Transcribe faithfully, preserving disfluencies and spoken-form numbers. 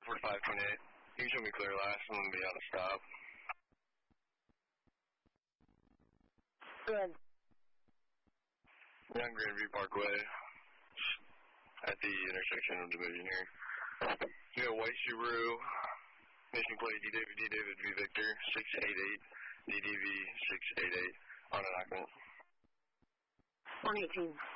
forty-five twenty-eight. You can show me clear last. I'm going to be on a stop. Good. Young Grandview Parkway. At the intersection of Division here. You got white Subaru. Mission plate D David, D David, V Victor, six eight eight, D D V, six eight eight, on an document. one eighteen.